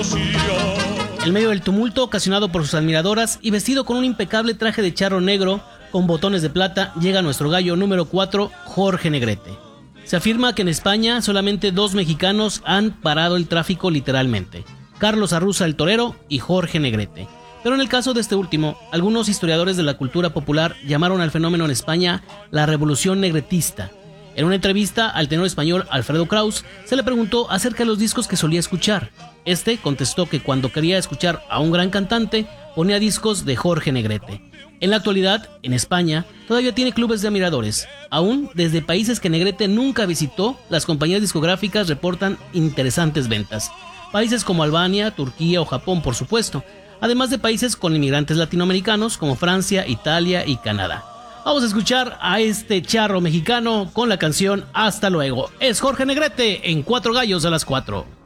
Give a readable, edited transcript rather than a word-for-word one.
En medio del tumulto ocasionado por sus admiradoras y vestido con un impecable traje de charro negro con botones de plata, llega nuestro gallo número 4, Jorge Negrete. Se afirma que en España solamente 2 mexicanos han parado el tráfico literalmente: Carlos Arruza el Torero y Jorge Negrete. Pero en el caso de este último, algunos historiadores de la cultura popular llamaron al fenómeno en España la revolución negretista. En una entrevista al tenor español Alfredo Kraus se le preguntó acerca de los discos que solía escuchar. Este contestó que cuando quería escuchar a un gran cantante ponía discos de Jorge Negrete. En la actualidad, en España, todavía tiene clubes de admiradores. Aún desde países que Negrete nunca visitó, las compañías discográficas reportan interesantes ventas. Países como Albania, Turquía o Japón, por supuesto, además de países con inmigrantes latinoamericanos como Francia, Italia y Canadá. Vamos a escuchar a este charro mexicano con la canción Hasta Luego. Es Jorge Negrete en Cuatro Gallos a las 4.